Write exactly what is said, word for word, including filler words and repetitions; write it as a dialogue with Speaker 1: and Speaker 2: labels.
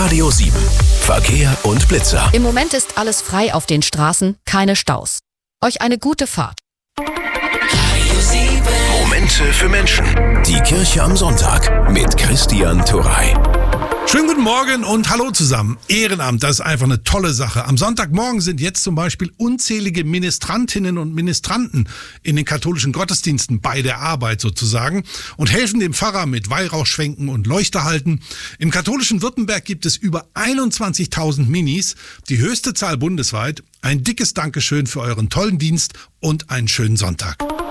Speaker 1: Radio sieben. Verkehr und Blitzer.
Speaker 2: Im Moment ist alles frei auf den Straßen, keine Staus. Euch eine gute Fahrt.
Speaker 1: Momente für Menschen. Die Kirche am Sonntag mit Christian Turrey.
Speaker 3: Schönen guten Morgen und hallo zusammen. Ehrenamt, das ist einfach eine tolle Sache. Am Sonntagmorgen sind jetzt zum Beispiel unzählige Ministrantinnen und Ministranten in den katholischen Gottesdiensten bei der Arbeit sozusagen und helfen dem Pfarrer mit Weihrauchschwenken und Leuchterhalten. Im katholischen Württemberg gibt es über einundzwanzigtausend Minis, die höchste Zahl bundesweit. Ein dickes Dankeschön für euren tollen Dienst und einen schönen Sonntag.